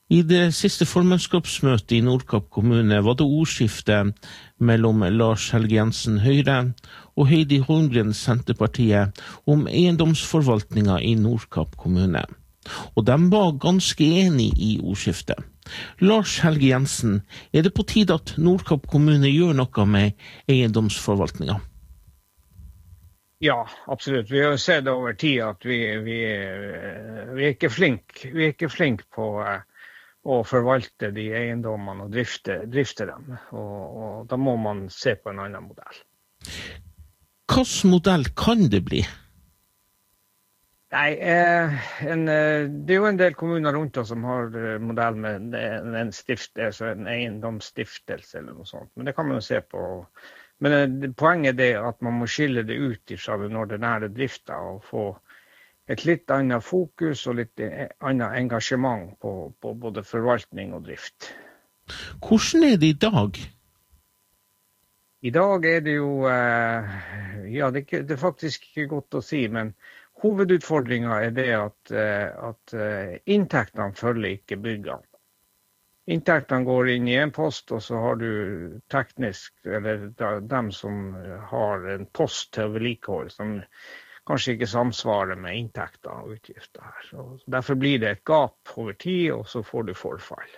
I det siste formannskapsmøtet i Nordkapp kommune var det ordskifte mellom Lars Helge Jensen Høyre og Heidi Holmgren Senterpartiet om eiendomsforvaltninga i Nordkapp kommune. Og de var ganske enige i ordskiftet. Lars Helge Jensen, det på tide at Nordkapp kommune gjør noe med eiendomsforvaltninga? Ja, absolutt. Vi har jo sett over tid at vi er ikke flink på å forvalte de eiendommene og drifte dem. Og da må man se på en annen modell. Hvilken modell kan det bli? Nei, det er jo en del kommuner rundt oss som har modell med en eiendomsstiftelse eller noe sånt. Men det kan man jo se på. Men poenget er at man må skille det ut fra den ordinære drifta og få et litt annet fokus og litt annet engasjement på både forvaltning og drift. Hvordan er det i dag? I dag er det jo, ja, det er faktisk ikke godt å si, men hovedutfordringen er det at inntektene følger ikke byggene. Inntektene går inn i en post, og så har du teknisk, eller dem som har en post til vedlikehold, som kanskje ikke samsvarer med inntekter og utgifter her. Så derfor blir det et gap over tid, og så får du forfall.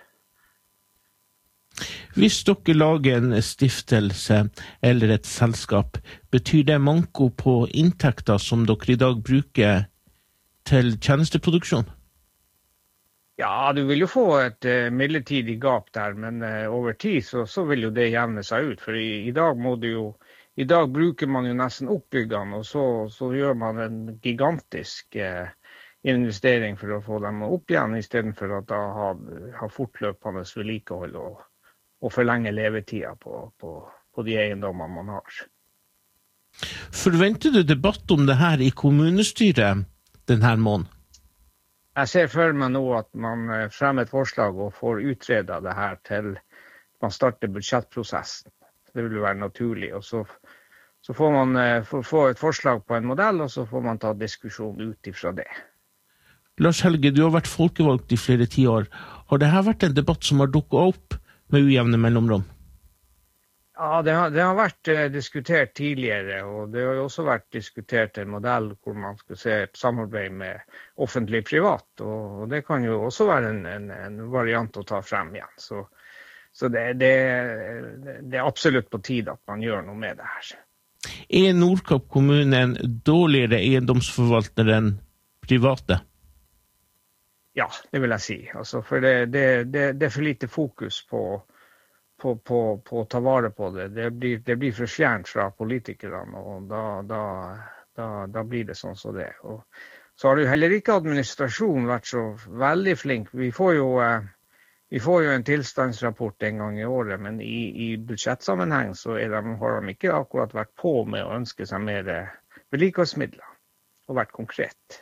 Hvis dere lager en stiftelse eller et selskap, betyr det manko på inntekter som dere i dag bruker til tjenesteproduksjon? Ja, du vil jo få et midlertidig gap der, men over tid så vil jo det jevne seg ut. For i dag bruker man jo nesten opp byggene, og så gjør man en gigantisk investering for å få dem opp igjen, i stedet for at da ha fortløpende vedlikehold og forlenge levetida på de eiendommene man har. Forventer du debatt om det her i kommunestyret denne måneden? Jeg ser for meg nå at man fremmer et forslag og får utredet det her til man starter budsjettprosessen. Det vil være naturlig, og så får man få et forslag på en modell, og så får man ta diskusjon ut ifra det. Lars Helge, du har vært folkevalgt i flere tiår. Har dette vært en debatt som har dukket opp med ujevne mellomrom? Ja, det har vært diskutert tidligere, og det har jo også vært diskutert en modell hvor man skal se et samarbeid med offentlig-privat, og det kan jo også være en variant å ta frem igjen. Så det er absolutt på tide at man gjør noe med det her. Er Nordkapp kommune en dårligere eiendomsforvalter enn private? Ja, det vil jeg si. Altså, for det er for lite fokus på å ta vare på det. Det blir for fjernt fra politikerne, og da blir det sånn som det. Og så har jo heller ikke administrasjonen vært så veldig flink. Vi får jo en tilstandsrapport en gang i året, men i budsjettsammenheng så har de ikke akkurat vært på med å ønske seg mer vedlikeholdsmidler, og vært konkret.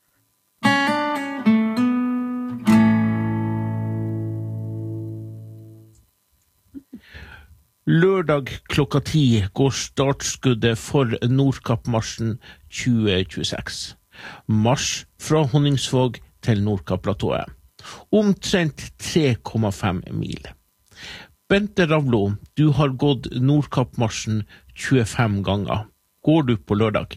Lørdag klokka 10 går startskuddet for Nordkapp-marsjen 2026. Marsj fra Honningsvåg til Nordkapp-platået. Omtrent 3,5 mil. Bente Ravlo, du har gått Nordkapp-marsjen 25 ganger. Går du på lørdag?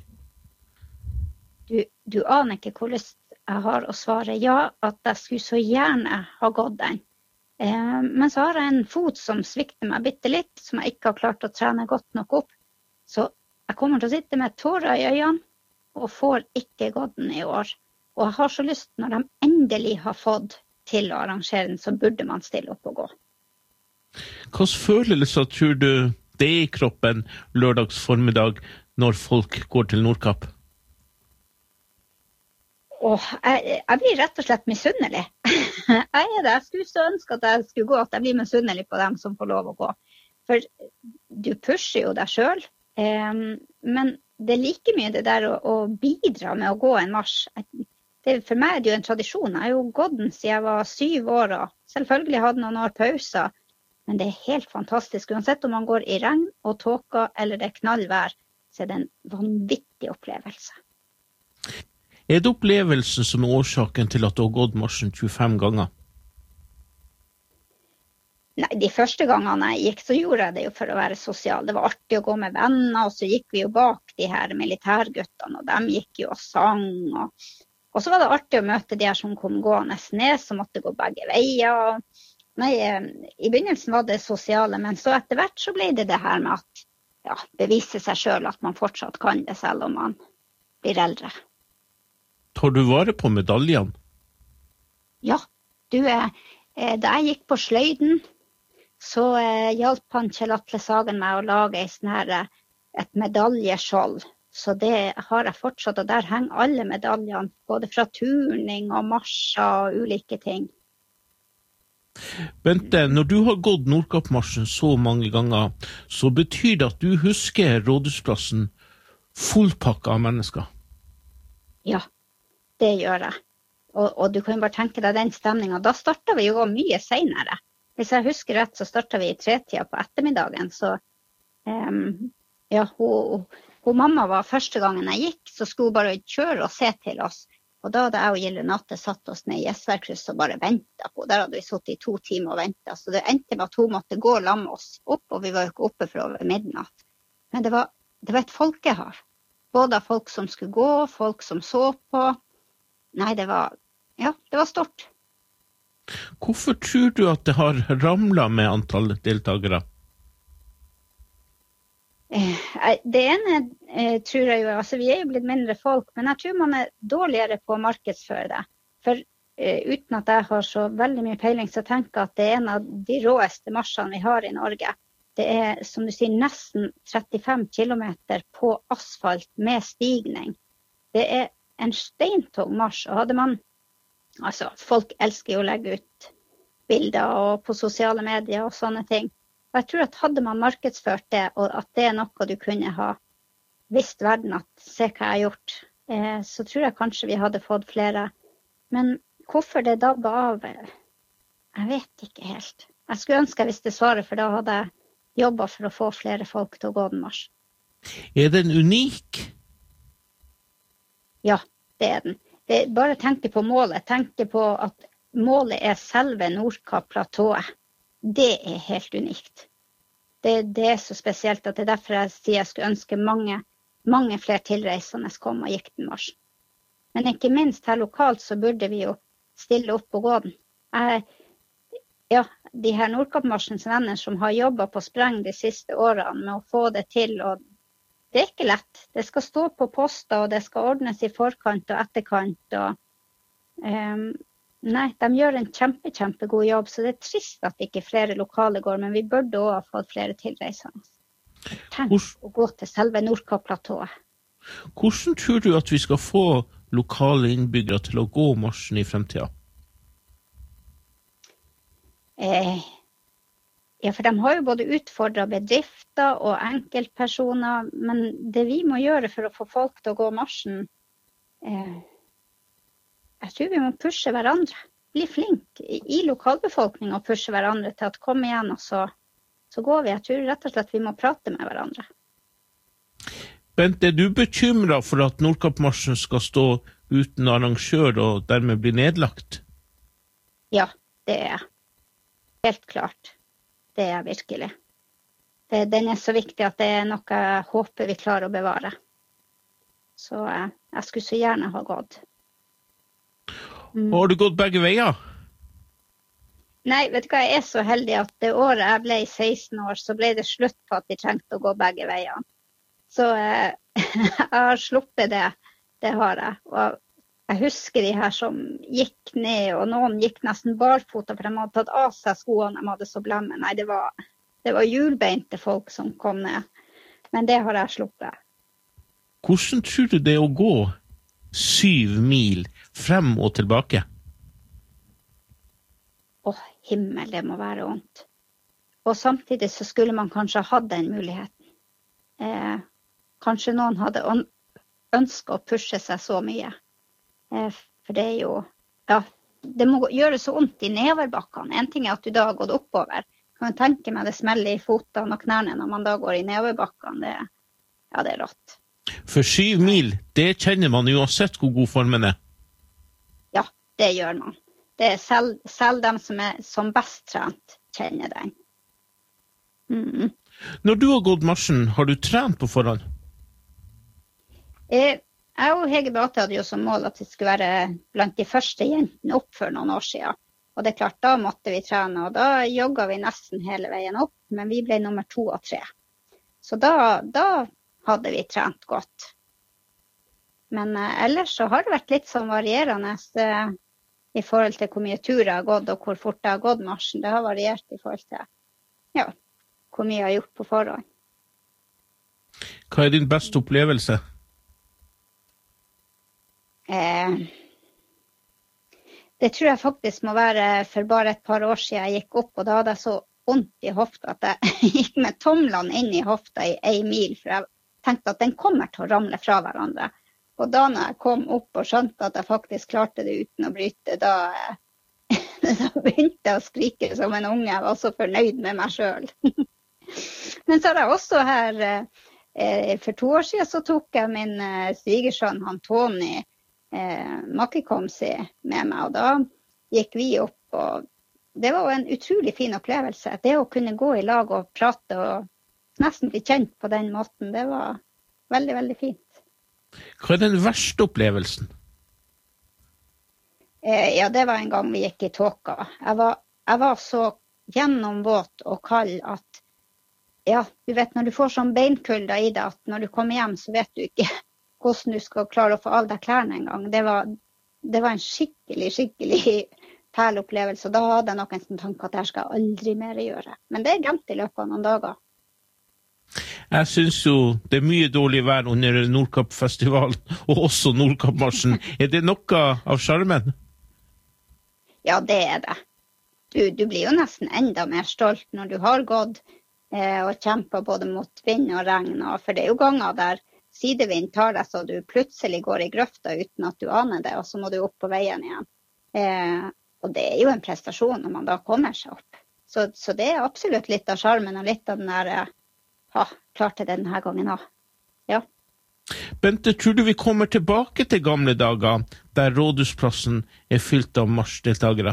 Du aner ikke hvor lyst jeg har å svare ja, at jeg skulle så gjerne ha gått den. Men så har jeg en fot som svikter meg bitte litt, som jeg ikke har klart å trene godt nok opp. Så jeg kommer til å sitte med tårer i øynene, og får ikke gått den i år. Og jeg har så lyst, når de endelig har fått til å arrangere den, så burde man stille opp og gå. Hvilke følelser tror du det er i kroppen lørdags formiddag når folk går til Nordkapp? Jeg blir rett og slett misunnelig. Jeg skulle så ønske at jeg skulle gå, at jeg blir misunnelig på dem som får lov å gå. For du pusher jo deg selv, men det er like mye det der å bidra med å gå en marsj. For meg er det jo en tradisjon. Jeg har jo gått den siden jeg var 7 år, og selvfølgelig hadde noen år pauser, men det er helt fantastisk. Uansett om man går i regn og tåke eller det er knallvær, så er det en vanvittig opplevelse. Er det opplevelsen som er årsaken til at du har gått marsjen 25 ganger? Nei, de første gangene jeg gikk, så gjorde jeg det jo for å være sosial. Det var artig å gå med venner, og så gikk vi jo bak de her militærguttene, og de gikk jo og sang. Og så var det artig å møte de her som kom gående ned, som måtte gå begge veier. Nei, i begynnelsen var det sosiale, men så etter hvert så ble det her med at, ja, bevise seg selv at man fortsatt kan det, selv om man blir eldre. Tar du vare på medaljene? Ja, da jeg gikk på sløyden, så hjalp han Kjell Atle Sagen meg å lage et medaljeskjold. Så det har jeg fortsatt, og der henger alle medaljene, både fra turning og marsjer og ulike ting. Bente, når du har gått Nordkappmarsjen så mange ganger, så betyr det at du husker Rådhusplassen fullpakket av mennesker? Ja, det gjør jeg. Og du kan jo bare tenke deg den stemningen. Da startet vi jo mye senere. Hvis jeg husker rett, så startet vi i 3-tida på ettermiddagen. Så ja, hun mamma var første gangen jeg gikk, så skulle hun bare kjøre og se til oss. Og da hadde jeg og Gille Nate satt oss ned i Gjesværkrysset og bare ventet på. Der hadde vi sittet i 2 timer og ventet. Så det endte med at hun måtte gå sammen med oss opp, og vi var jo ikke oppe for over midnatt. Men det var et folkehav. Både av folk som skulle gå, folk som så på. Nei, det var stort. Hvorfor tror du at det har ramlet med antall deltakere? Det ene tror jeg jo, altså vi er jo blitt mindre folk, men jeg tror man er dårligere på å markedsføre det. For uten at jeg har så veldig mye peiling, så tenker jeg at det er en av de råeste marsjene vi har i Norge. Det er, som du sier, nesten 35 kilometer på asfalt med stigning. Det er en steintung marsj, og hadde man, altså folk elsker jo å legge ut bilder og på sosiale medier og sånne ting. Og jeg tror at hadde man markedsført det, og at det er noe du kunne ha visst verden at se hva jeg har gjort, så tror jeg kanskje vi hadde fått flere. Men hvorfor det dabba av, jeg vet ikke helt. Jeg skulle ønske jeg visste svaret, for da hadde jeg jobbet for å få flere folk til å gå den marsj. Er den unik? Ja, det er den. Bare tenke på målet. Tenke på at målet er selve Nordkapp-platået. Det er helt unikt. Det er så spesielt at det er derfor jeg sier jeg skulle ønske mange flere tilreisende kom og gikk den marsjen. Men ikke minst her lokalt så burde vi jo stille opp og gå den. De her Nordkappmarsjens venner som har jobbet på spreng de siste årene med å få det til, og det er ikke lett. Det skal stå på poster, og det skal ordnes i forkant og etterkant. Nei, de gjør en kjempegod jobb, så det er trist at ikke flere lokale går, men vi burde også ha fått flere tilreisende. Tenk å gå til selve Nordkapp-platået. Hvordan tror du at vi skal få lokale innbyggere til å gå marsjen i fremtiden? Ja, for de har jo både utfordret bedrifter og enkeltpersoner, men det vi må gjøre for å få folk til å gå marsjen, jeg tror vi må pushe hverandre, bli flink i lokalbefolkningen og pushe hverandre til at komme igjen, og så går vi. Jeg tror rett og slett vi må prate med hverandre. Bent, er du bekymret for at Nordkappmarsjen skal stå uten arrangør og dermed bli nedlagt? Ja, det er jeg. Helt klart. Det er jeg virkelig. Den er så viktig at det er noe jeg håper vi klarer å bevare. Så jeg skulle så gjerne ha gått. Har du gått begge veier? Nei, vet du hva, jeg er så heldig at det året jeg ble 16 år, så ble det slutt på at de trengte å gå begge veiene. Så jeg har sluppet det. Det har jeg. Og jeg husker de her som gikk ned, og noen gikk nesten barfota, for de hadde tatt av seg skoene, de hadde så blemme. Nei, det var hjulbeinte folk som kom ned. Men det har jeg sluppet. Hvordan tror du det er å gå 7 mil frem og tilbake? Himmel, det må være vondt. Og samtidig så skulle man kanskje ha hatt den muligheten. Kanskje noen hadde ønsket å pushe seg så mye. For det er jo, ja, det må gjøre så vondt i nedoverbakkene. En ting er at du da har gått oppover. Kan du tenke meg det smeller i fotene og knærne når man da går i nedoverbakkene. Det er rått. For 7 mil, det kjenner man uansett hvor god formen er. Ja, det gjør man. Det er selv dem som er som best trent. kjenner den. Når du har gått marsjen, har du trent på forhånd? Jeg og Hege Beate hadde jo som mål at det skulle være blant de første jentene opp for noen år siden. Og det er klart, da måtte vi trene, og da jogget vi nesten hele veien opp, men vi ble nummer 2 og 3. Så da hadde vi trent godt. Men ellers så har det vært litt sånn varierende i forhold til hvor mye tur jeg har gått, og hvor fort jeg har gått marsjen. Det har variert i forhold til hvor mye jeg har gjort på forhånd. Hva er din beste opplevelse? Det tror jeg faktisk må være for bare et par år siden jeg gikk opp, og da hadde jeg så vondt i hofta at jeg gikk med tomlene inn i hofta i 1 mil, for jeg tenkte at den kommer til å ramle fra hverandre. Og da når jeg kom opp og skjønte at jeg faktisk klarte det uten å bryte, da begynte jeg å skrike som en unge. Jeg var så fornøyd med meg selv. Men så har jeg også her, for 2 år siden så tok jeg min svigersønn, han Tony, Makikomsi med meg, og da gikk vi opp, og det var jo en utrolig fin opplevelse. Det å kunne gå i lag og prate og nesten bli kjent på den måten, det var veldig, veldig fint. Hva er den verste opplevelsen? Ja, det var en gang vi gikk i tåka. Jeg var så gjennomvåt og kald at, ja, du vet når du får sånn beinkulda i det, at når du kommer hjem så vet du ikke hvordan du skal klare å få av deg klærne en gang. Det var en skikkelig perleopplevelse, og da hadde jeg nok en sånn tanke at det skal jeg aldri mer gjøre. Men det er glemt i løpet av noen dager. Jeg synes jo det er mye dårlig vær under Nordkapp-festivalen, og også Nordkapp-marsjen. Er det noe av charmen? Ja, det er det. Du blir jo nesten enda mer stolt når du har gått og kjempet både mot vind og regn, for det er jo ganger der sidevind tar deg så du plutselig går i grøfta uten at du aner det, og så må du opp på veien igjen. Og det er jo en prestasjon når man da kommer seg opp. Så det er absolutt litt av charmen og litt av den der, klarte det denne gangen også. Ja. Bente, tror du vi kommer tilbake til gamle dager, der Rådhusplassen er fylt av marsjdeltagere?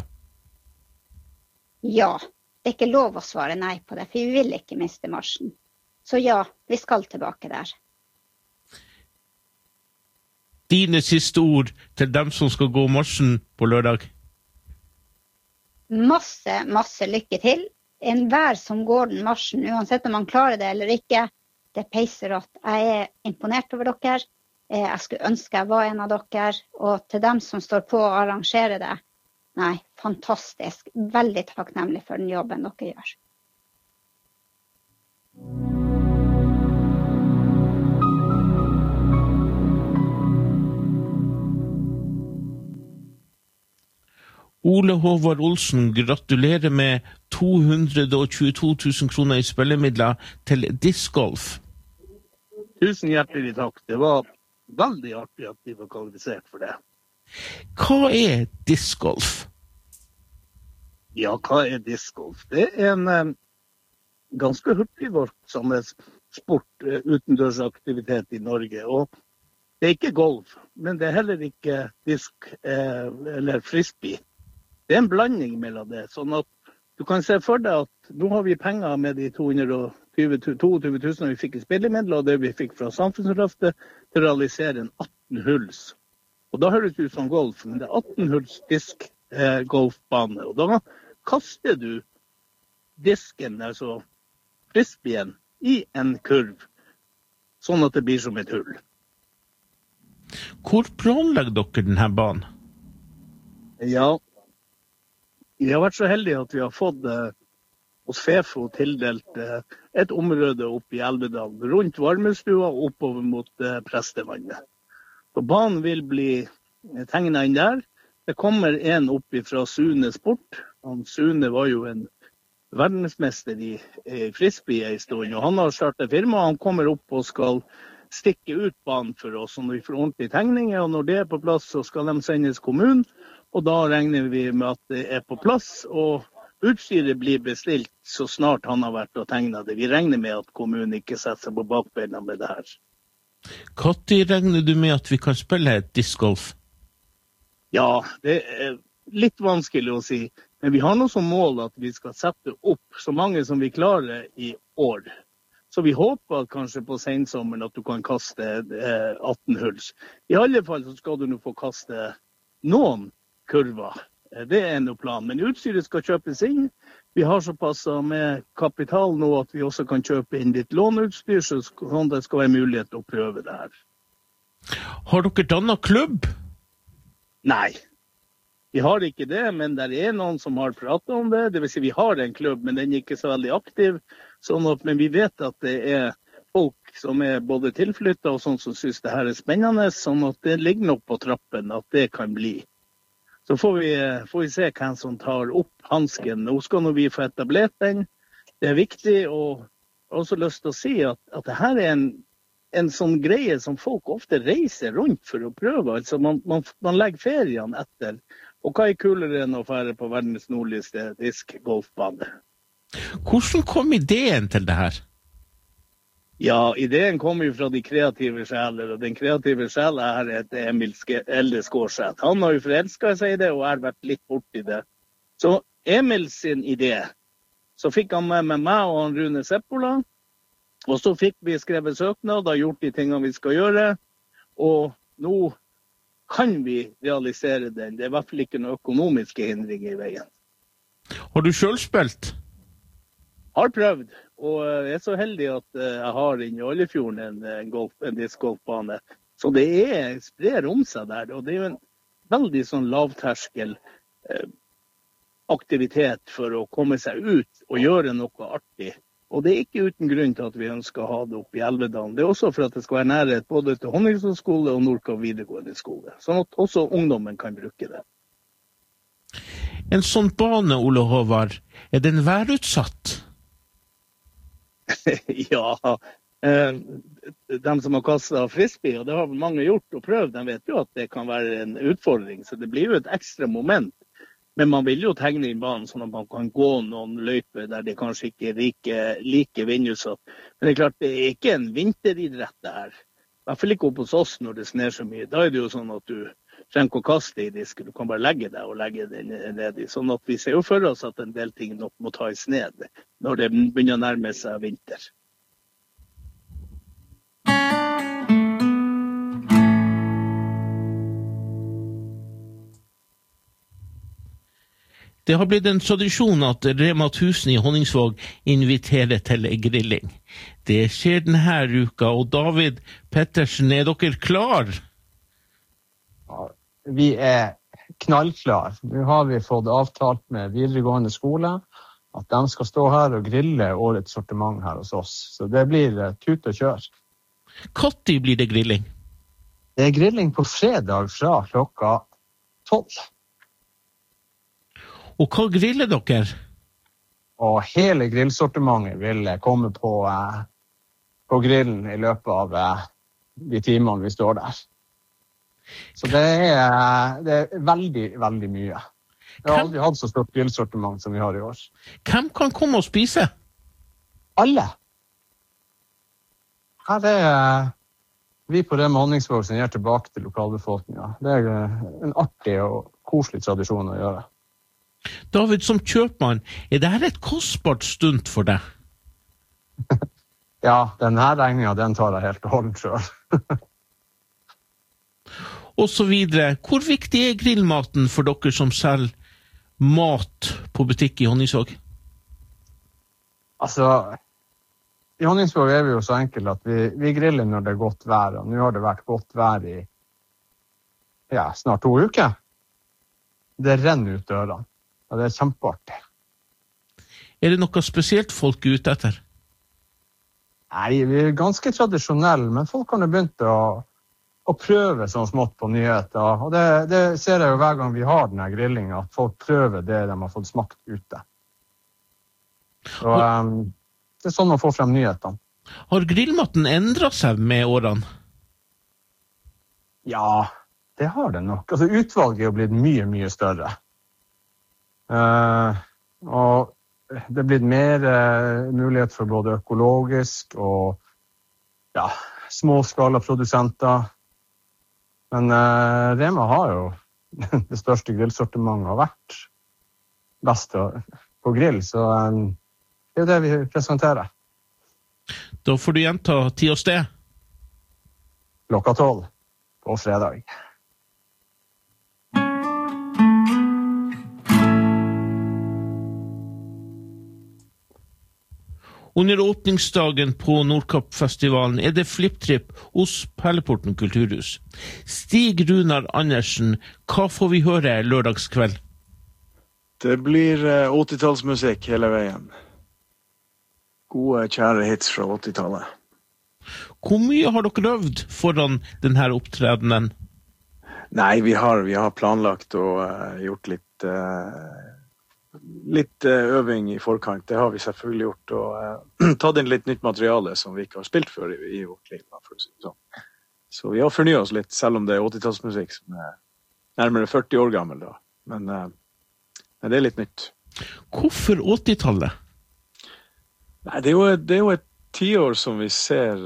Ja, det er ikke lov å svare nei på det, for vi vil ikke miste marsjen. Så ja, vi skal tilbake der. Dine siste ord til dem som skal gå marsjen på lørdag? Masse lykke til. Enhver som går den marsjen, uansett om man klarer det eller ikke, det peiser at jeg er imponert over dere. Jeg skulle ønske jeg var en av dere, og til dem som står på å arrangere det, nei, fantastisk. Veldig takknemlig for den jobben dere gjør. Ole Håvard Olsen, gratulerer med 222 000 kroner i spillemidler til discgolf. Tusen hjertelig takk. Det var veldig artig at de var kvalifisert for det. Hva er discgolf? Ja, hva er discgolf? Det er en ganske hurtigvoksende sport, utendørsaktivitet i Norge. Og det er ikke golf, men det er heller ikke disk eller frisbee. Det er en blanding mellom det, sånn at du kan se for deg at nå har vi penger med de 22 000 vi fikk i spillemidler, og det vi fikk fra Samfunnsløftet, til å realisere en 18-hulls. Og da høres det ut som golf, men det er 18-hulls disk-golfbane. Og da kaster du disken, altså frisbeen, i en kurv, sånn at det blir som et hull. Hvor planlegger dere denne banen? Ja, vi har vært så heldige at vi har fått hos Fefo tildelt et område oppe i Elvedal, rundt varmestua og oppover mot Prestevannet. Så banen vil bli tegnet inn der. Det kommer en opp fra Sune Sport. Sune var jo en verdensmester i frisbee i stund, og han har startet firma. Han kommer opp og skal stikke ut banen for oss, og når vi får ordentlige tegninger, og når det er på plass, så skal de sendes kommunen. Og da regner vi med at det er på plass, og utstyret blir bestilt så snart han har vært og tegnet det. Vi regner med at kommunen ikke setter seg på bakbeina med det her. Når regner du med at vi kan spille discgolf? Ja, det er litt vanskelig å si. Men vi har noe som mål at vi skal sette opp så mange som vi klarer i år. Så vi håper kanskje på sensommeren at du kan kaste 18 hulls. I alle fall så skal du nå få kaste noen kurver. Det noe plan. Men utstyret skal kjøpes inn. Vi har såpass med kapital nå at vi også kan kjøpe inn litt låneutstyr, så det skal være mulighet til å prøve det her. Har dere dannet klubb? Nei. Vi har ikke det, men det noen som har pratet om det. Det vil si vi har en klubb, men den ikke så veldig aktiv. Men vi vet at det folk som både tilflyttet og sånn som synes det her spennende, sånn at det ligger nok på trappen at det kan bli. Så får vi se hvem som tar opp hansken. Nå skal vi få etablert den. Det viktig, og jeg har også lyst til å si at det her en sånn greie som folk ofte reiser rundt for å prøve. Altså man legger ferien etter. Og hva kulere enn å fære på verdens nordligste diskgolfbane? Hvordan kom ideen til det her? Ja, ideen kommer jo fra de kreative sjeler, og den kreative sjelen her heter Emil Elde Skårseth. Han har jo forelsket seg i det, og vært litt borti det. Så Emil sin idé, så fikk han med meg og Rune Seppola, og så fikk vi skrevet søknad, og gjort de tingene vi skal gjøre, og nå kan vi realisere den. Det i hvert fall ikke noen økonomiske hindringer i veien. Har du selv spilt? Har prøvd, og jeg så heldig at jeg har inne i Oljefjorden en diskgolfbane. Så det sprer om seg der, og det jo en veldig sånn lavterskel aktivitet for å komme seg ut og gjøre noe artig. Og det ikke uten grunn til at vi ønsker å ha det oppe i Elvedalen. Det også for at det skal være nærhet både til Honningsvåg skole og Nordkapp videregående skole, sånn at også ungdommen kan bruke det. En sånn bane, Ole Håvard, den værutsatt? Ja, de som har kastet frisbee, og det har mange gjort og prøvd, de vet jo at det kan være en utfordring, så det blir jo et ekstra moment. Men man vil jo tegne inn banen sånn at man kan gå noen løyper der det kanskje ikke like vindutsatt. Men det klart, det ikke en vinteridrett det her. I hvert fall ikke opp hos oss når det sner så mye. Da det jo sånn at du trenger ikke å kaste i disken, du kan bare legge deg og legge den ned i. Sånn at vi ser jo for oss at en del ting nok må tas ned når det begynner å nærme seg vinter. Det har blitt en tradisjon at Rema 1000 i Honningsvåg inviterer til grilling. Det skjer denne uka, og David Pettersen, dere klar? Ja, vi knallklar. Nå har vi fått avtalt med videregående skole at de skal stå her og grille årets sortiment her hos oss. Så det blir tut og kjør. Når blir det grilling? Det grilling på fredag fra klokka 12. Og hva griller dere? Og hele grillsortimentet vil komme på grillen i løpet av de timene vi står der. Så det veldig, veldig mye. Vi har aldri hatt så stort grillsortiment som vi har i år. Hvem kan komme og spise? Alle. Her vi på Rema Honningsvåg som gir tilbake til lokalbefolkningen. Det en artig og koselig tradisjon å gjøre. David, som kjøpmann, dette et kostbart stunt for deg? Ja, denne regningen, den tar jeg helt og holdt selv. Og så videre. Hvor viktig grillmaten for dere som selger mat på butikk i Honningsvåg? Altså, i Honningsvåg vi jo så enkelt at vi griller når det godt vær, og nå har det vært godt vær i snart 2 uker. Det renner ut dørene. Og det kjempeartig. Det noe spesielt folk ute etter? Nei, vi ganske tradisjonelle, men folk har begynt å prøve sånn smått på nyheter. Og det ser jeg jo hver gang vi har denne grillingen, at folk prøver det de har fått smakt ute. Så det sånn man får frem nyhetene. Har grillmaten endret seg med årene? Ja, det har det nok. Altså, utvalget har blitt mye, mye større. Og det blitt mer mulighet for både økologisk og småskala produsenter. Men Rema har jo det største grillsortimentet har vært best på grill, så det det vi presenterer. Da får du gjenta tid og sted. Klokka 12 på fredag. Under åpningsdagen på Nordkapp-festivalen det FlippTrip hos Perleporten kulturhus. Stig Runar Andersen, hva får vi høre lørdagskveld? Det blir 80-tallsmusikk hele veien. Gode, kjære hits fra 80-tallet. Hvor mye har dere øvd foran denne opptredenen? Nei, vi har planlagt og gjort litt øving I forkant. Det har vi selvfølgelig gjort, og tatt inn litt nytt materiale som vi ikke har spilt før I vårt liv, for å si det sånn. Så vi har fornyet oss litt, selv om det 80-tallsmusikk som nærmere 40 år gammel da. Men det litt nytt. Hvorfor 80-tallet? Nei, det er jo et 10 år som vi ser...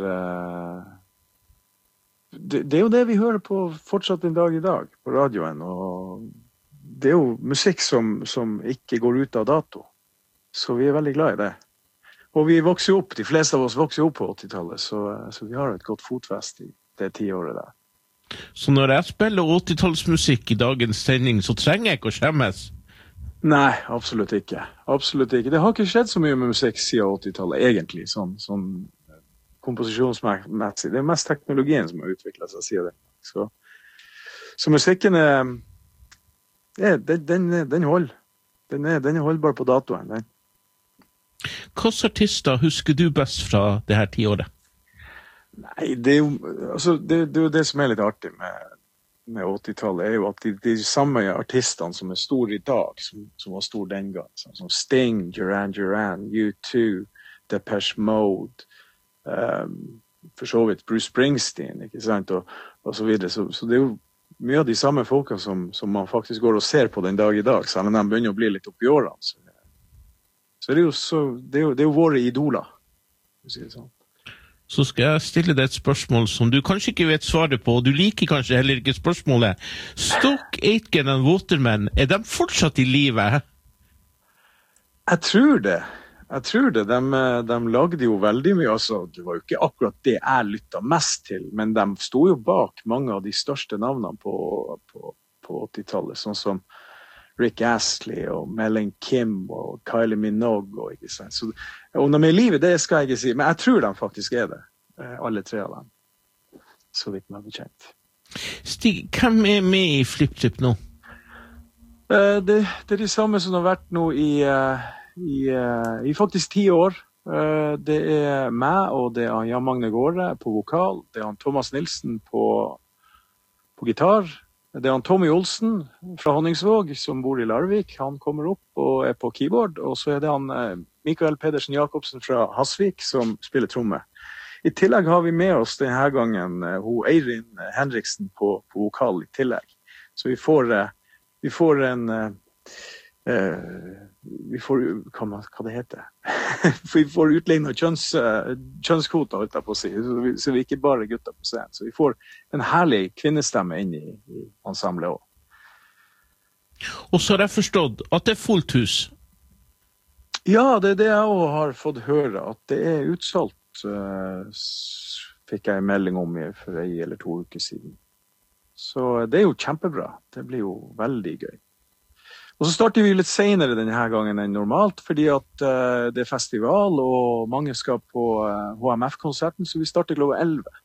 Det jo det vi hører på fortsatt en dag I dag, på radioen, og... Det jo musikk som ikke går ut av dato. Så vi veldig glad I det. Og vi vokser opp, de fleste av oss vokser opp på 80-tallet, så vi har et godt fotfest I det 10 året der. Så når jeg spiller 80-tallsmusikk I dagens sending, så trenger jeg ikke å skjemmes? Nei, absolutt ikke. Absolutt ikke. Det har ikke skjedd så mye med musikk siden 80-tallet, egentlig, sånn komposisjonsmessig. Det mest teknologien som har utviklet seg, sier det. Så musikken den holder. Den holdbar på datoen. Den. Hvilke artister husker du best fra det her 10 året? Nei, det jo det som litt artig med 80-tallet, jo at de samme artistene som store I dag, som var store den gang, som Sting, Duran Duran, U2, Depeche Mode, for så vidt Bruce Springsteen, ikke sant, og så videre. Så det jo mye av de samme folka som man faktisk går og ser på den dag I dag, selv om de begynner å bli litt opp I årene. Så det jo våre idoler, for å si det sånn. Så skal jeg stille deg et spørsmål som du kanskje ikke vet svaret på, og du liker kanskje heller ikke spørsmålet. Stock Aitken og Waterman, de fortsatt I live? Jeg tror det. De lagde jo veldig mye, altså, det var jo ikke akkurat det jeg lyttet mest til, men de stod jo bak mange av de største navnene på 80-tallet, sånn som Rick Astley og Mellen Kim og Kylie Minogue, og ikke sant. Så, om de I livet, det skal jeg ikke si, men jeg tror de faktisk det, alle 3 av dem, så vidt meg bekjent. Stig, hvem med I FlippTrip nå? Det de samme som har vært nå I faktisk 10 år. Det meg, og det Jan Magne Gårde på vokal, det han Thomas Nilsen på gitar, det han Tommy Olsen fra Honningsvåg som bor I Larvik, han kommer opp og på keyboard, og så det han Mikael Pedersen Jakobsen fra Hasvik som spiller tromme. I tillegg har vi med oss denne gangen Eirin Henriksen på vokal I tillegg. Så vi får hva det heter. Vi får utlignet kjønnskvoter ut på å si, så vi ikke bare gutter på scenen. Så vi får en herlig kvinnestemme inn I ensemblet også. Og så har jeg forstått at det fullt hus. Ja, det jeg også har fått høre, at det utsolgt, fikk jeg en melding om for 1 eller 2 uker siden. Så det jo kjempebra. Det blir jo veldig gøy. Og så starter vi litt senere denne gangen enn normalt, fordi at det festival, og mange skal på HMF-konserten, så vi starter klokka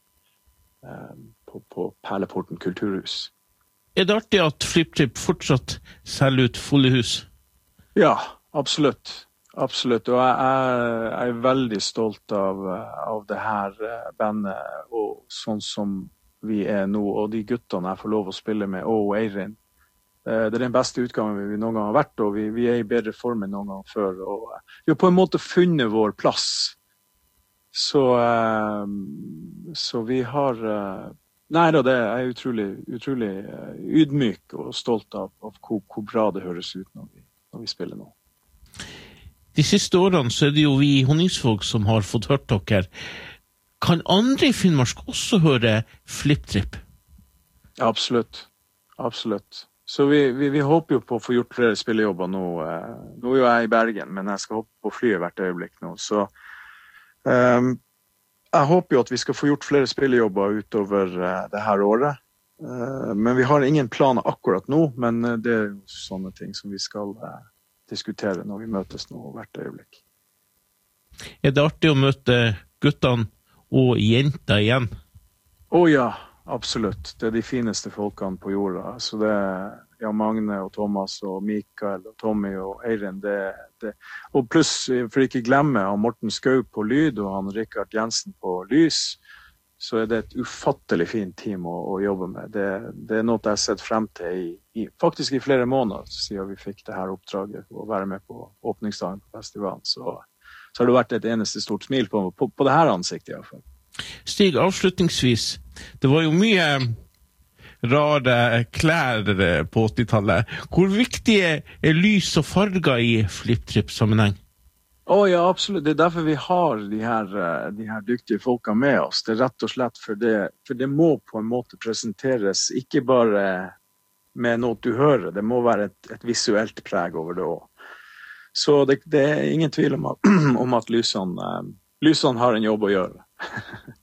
11 på Perleporten kulturhus. Det artig at FlippTrip fortsatt selger ut fulle hus? Ja, absolutt. Absolutt, og jeg veldig stolt av det her bandet, og sånn som vi nå, og de guttene jeg får lov å spille med, og Eirin. Det den beste utgaven vi noen gang har vært, og vi I bedre form enn noen gang før, og vi har på en måte funnet vår plass. Så vi har... Nei da, det utrolig ydmyk og stolt av hvor bra det høres ut når vi spiller nå. De siste årene så det jo vi I Honningsvåg som har fått hørt dere. Kan andre I Finnmark også høre FlippTrip? Absolutt. Så vi håper jo på å få gjort flere spillejobber nå. Nå er jo jeg i Bergen, men jeg skal hoppe på flyet hvert øyeblikk nå. Så jeg håper jo at vi skal få gjort flere spillejobber utover det her året. Men vi har ingen planer akkurat nå, men det er jo sånne ting som vi skal diskutere når vi møtes nå hvert øyeblikk. Er det artig å møte guttene og jenter igjen? Ja, absolutt. Det er de fineste folkene på jorda. Så det er Jan Magne og Thomas og Mikael og Tommy og Eirin. Og pluss, for ikke glemme, han Morten Skau på lyd og han Rikard Jensen på lys, så er det et ufattelig fint team å jobbe med. Det er noe jeg har sett frem til faktisk i flere måneder, siden vi fikk det her oppdraget å være med på åpningsdagen på festivalen. Så har det vært et eneste stort smil på det her ansiktet i hvert fall. Stig, avslutningsvis, det var jo mye rare klær på 80-tallet. Hvor viktige er lys og farger i flip-trip-sammenheng? Ja, absolutt. Det er derfor vi har de her dyktige folka med oss. Det er rett og slett for det må på en måte presenteres, ikke bare med noe du hører, det må være et visuelt preg over det også. Så det er ingen tvil om at lysene har en jobb å gjøre.